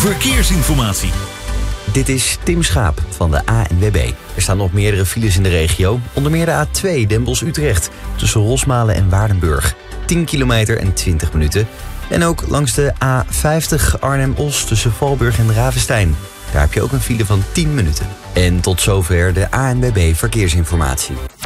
verkeersinformatie. Dit is Tim Schaap van de ANWB. Er staan nog meerdere files in de regio. Onder meer de A2 Den Bosch-Utrecht tussen Rosmalen en Waardenburg. 10 kilometer en 20 minuten. En ook langs de A50 Arnhem-Os tussen Valburg en Ravenstein. Daar heb je ook een file van 10 minuten. En tot zover de ANWB Verkeersinformatie.